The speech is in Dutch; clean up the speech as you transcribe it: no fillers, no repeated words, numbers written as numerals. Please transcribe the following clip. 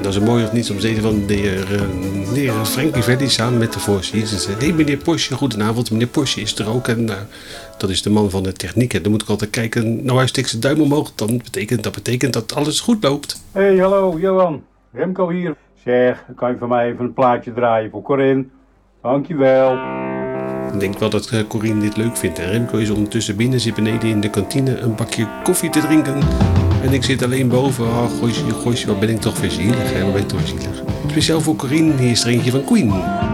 dat is mooi of niet om zeden van de heer Frankie Valli samen met de Four Seasons. Hé meneer Porsche, goedenavond. Meneer Porsche is er ook. En dat is de man van de techniek. En dan moet ik altijd kijken. Nou, hij steekt zijn duim omhoog. Dat betekent dat alles goed loopt. Hey, hallo Johan. Remco hier. Zeg, kan je van mij even een plaatje draaien voor Corinne? Dankjewel. Ik denk wel dat Corinne dit leuk vindt. En Remco is ondertussen binnen, zit beneden in de kantine een bakje koffie te drinken. En ik zit alleen boven. Oh, goosje, wat ben ik toch weer zielig. Wat ben ik toch weer zielig. Speciaal voor Corinne, hier is er eentje van Queen.